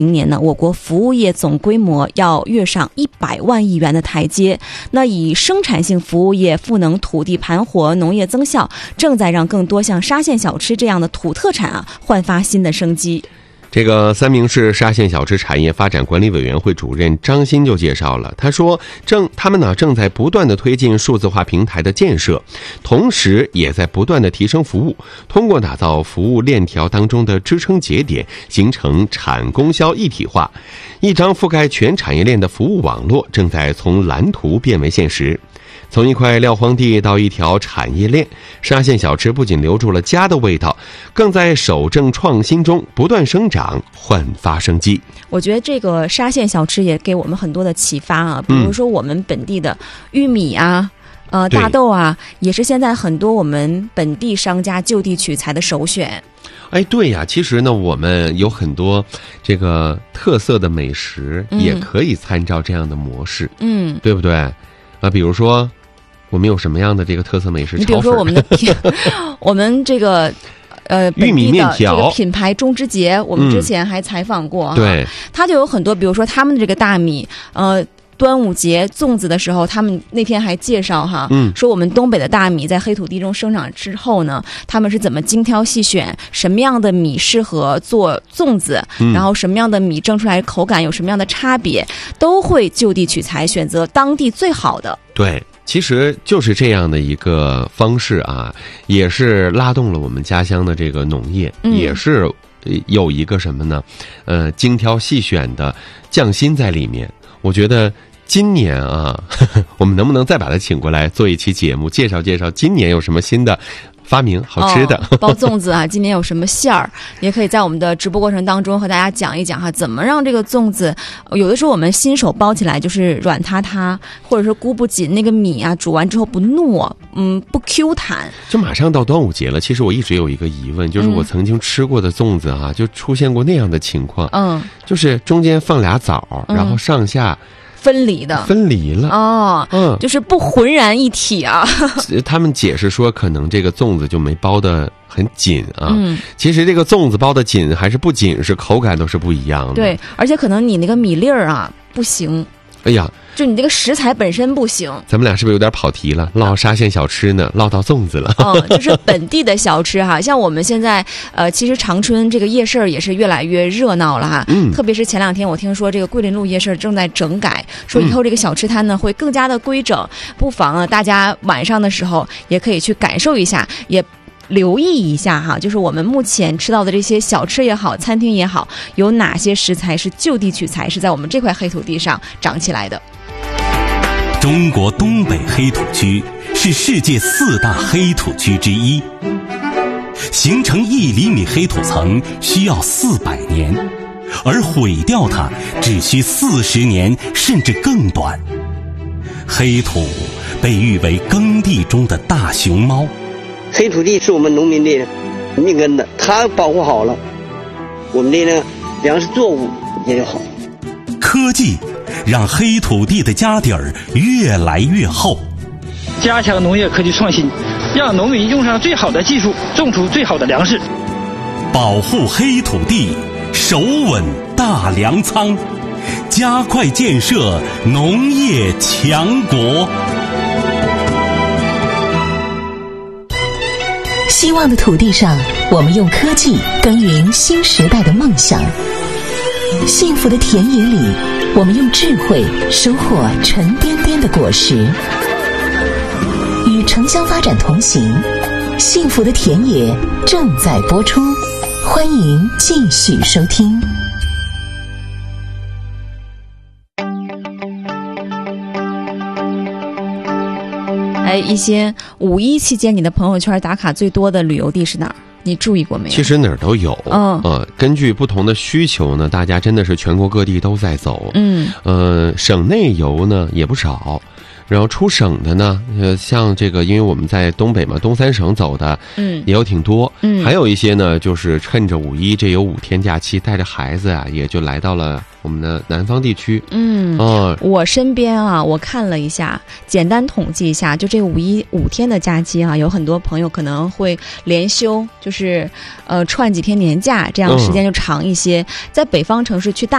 明年呢，我国服务业总规模要跃上100万亿元的台阶。那以生产性服务业赋能土地盘活、农业增效，正在让更多像沙县小吃这样的土特产焕发新的生机。 这个三明市沙县小吃产业发展管理委员会主任张鑫就介绍了，他说他们正在不断的推进数字化平台的建设，同时也在不断的提升服务，通过打造服务链条当中的支撑节点，形成产供销一体化，一张覆盖全产业链的服务网络正在从蓝图变为现实。从一块撂荒地到一条产业链，沙县小吃不仅留住了家的味道，更在守正创新中不断生长，焕发生机。 我觉得这个沙县小吃也给我们很多的启发比如说我们本地的玉米大豆也是现在很多我们本地商家就地取材的首选。 哎，对呀，其实呢，我们有很多这个特色的美食，也可以参照这样的模式，对不对？比如说我们有什么样的这个特色美食？ 你比如说我们的我们这个玉米面条这个品牌中之节，我们之前还采访过对， 它就有很多，比如说他们的这个大米端午节粽子的时候，他们那天还介绍说我们东北的大米在黑土地中生长之后呢，他们是怎么精挑细选，什么样的米适合做粽子，然后什么样的米蒸出来口感有什么样的差别，都会就地取材，选择当地最好的。 对，其实就是这样的一个方式也是拉动了我们家乡的这个农业，也是有一个什么呢？精挑细选的匠心在里面。我觉得今年我们能不能再把他请过来做一期节目，介绍介绍今年有什么新的发明好吃的包粽子今年有什么馅儿，也可以在我们的直播过程当中和大家讲一讲怎么让这个粽子，有的时候我们新手包起来就是软塌塌，或者说箍不紧，那个米煮完之后不糯，不 Q 弹。就马上到端午节了，其实我一直有一个疑问，就是我曾经吃过的粽子就出现过那样的情况，就是中间放俩枣，然后上下分离了就是不浑然一体他们解释说可能这个粽子就没包得很紧其实这个粽子包得紧还是不紧是口感都是不一样的。 对，而且可能你那个米粒儿不行， 哎呀， 就你这个食材本身不行。 咱们俩是不是有点跑题了？唠沙县小吃呢，唠到粽子了。 就是本地的小吃像我们现在其实长春这个夜市也是越来越热闹了特别是前两天我听说这个桂林路夜市正在整改，说以后这个小吃摊呢会更加的规整，不妨大家晚上的时候也可以去感受一下，也留意一下就是我们目前吃到的这些小吃也好，餐厅也好，有哪些食材是就地取材，是在我们这块黑土地上长起来的。 中国东北黑土区是世界4大黑土区之一，形成1厘米黑土层需要400年，而毁掉它只需40年甚至更短。黑土被誉为耕地中的大熊猫， 黑土地是我们农民的命根子，它保护好了，我们的粮食作物也就好。 科技让黑土地的家底儿越来越厚， 加强农业科技创新，让农民用上最好的技术，种出最好的粮食。 保护黑土地，守稳大粮仓，加快建设农业强国。 希望的土地上，我们用科技耕耘新时代的梦想；幸福的田野里，我们用智慧收获沉甸甸的果实。与城乡发展同行，幸福的田野正在播出，欢迎继续收听。 一些5·1期间你的朋友圈打卡最多的旅游地是哪儿？你注意过没有？ 其实哪儿都有，根据不同的需求呢，大家真的是全国各地都在走，省内游呢也不少，然后出省的呢，像这个，因为我们在东北嘛，东3省走的，也有挺多，还有一些呢，就是趁着5·1这有5天假期，带着孩子也就来到了我们的南方地区。 我身边我看了一下，简单统计一下，就这个5·1 5天的假期有很多朋友可能会连休，就是串几天年假，这样时间就长一些。在北方城市去大